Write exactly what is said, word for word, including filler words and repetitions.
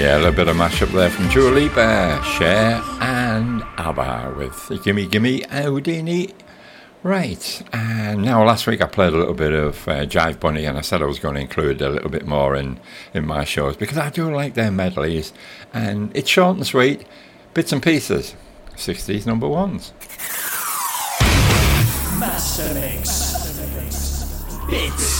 Yeah, a little bit of mashup there from Dua Lipa, Cher and ABBA with Gimme Gimme Houdini. Right, and now last week I played a little bit of uh, Jive Bunny, and I said I was going to include a little bit more in, in my shows because I do like their medleys, and it's short and sweet, bits and pieces, sixties number ones. Master Mix. Bits